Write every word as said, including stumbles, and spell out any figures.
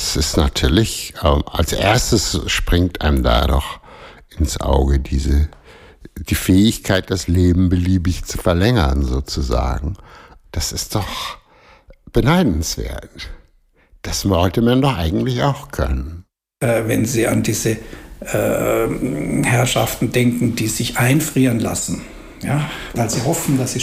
das ist natürlich, äh, als erstes springt einem da doch ins Auge diese, die Fähigkeit, das Leben beliebig zu verlängern sozusagen. Das ist doch beneidenswert. Das wollte man doch eigentlich auch können. Äh, wenn Sie an diese äh, Herrschaften denken, die sich einfrieren lassen, ja, weil sie hoffen, dass sie